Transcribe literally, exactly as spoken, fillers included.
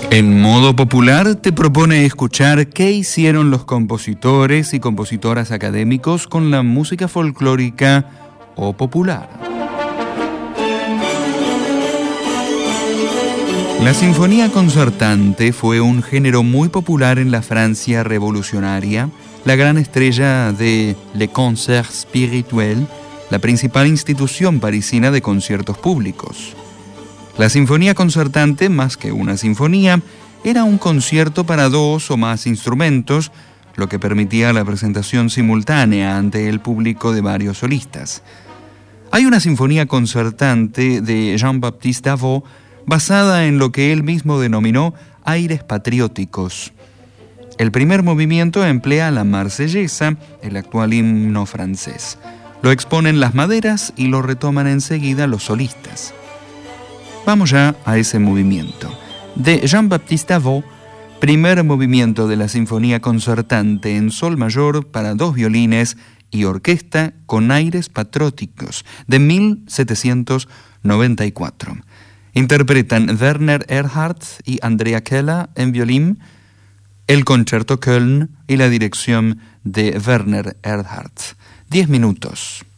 En modo popular te propone escuchar qué hicieron los compositores y compositoras académicos con la música folclórica o popular. La sinfonía concertante fue un género muy popular en la Francia revolucionaria, la gran estrella de Le Concert Spirituel, la principal institución parisina de conciertos públicos. La sinfonía concertante, más que una sinfonía, era un concierto para dos o más instrumentos, lo que permitía la presentación simultánea ante el público de varios solistas. Hay una sinfonía concertante de Jean-Baptiste Davo basada en lo que él mismo denominó aires patrióticos. El primer movimiento emplea la marsellesa, el actual himno francés. Lo exponen las maderas y lo retoman enseguida los solistas. Vamos ya a ese movimiento. De Jean-Baptiste Davo, primer movimiento de la sinfonía concertante en sol mayor para dos violines y orquesta con aires patrióticos, de mil setecientos noventa y cuatro. Interpretan Werner Erhardt y Andrea Keller en violín, el Concerto Köln y la dirección de Werner Erhardt. Diez minutos.